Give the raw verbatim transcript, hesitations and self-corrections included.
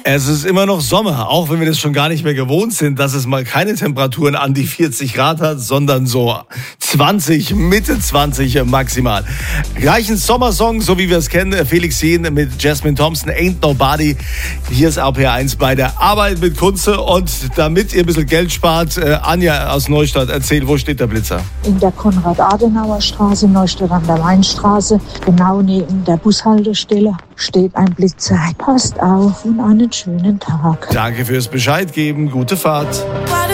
Es ist immer noch Sommer, auch wenn wir das schon gar nicht mehr gewohnt sind, dass es mal keine Temperaturen an die vierzig Grad hat, sondern so zwanzig, Mitte zwanzig maximal. Gleich ein Sommersong, so wie wir es kennen, Felix Jähn mit Jasmine Thompson, Ain't Nobody. Hier ist A P eins bei der Arbeit mit Kunze, und damit ihr ein bisschen Geld spart, äh, Anja aus Neustadt, erzähl, wo steht der Blitzer? In der Konrad-Adenauer-Straße, Neustadt an der Weinstraße, genau neben der Bushaltestelle, steht ein Blitzer. Passt auf und einen schönen Tag. Danke fürs Bescheid geben, gute Fahrt.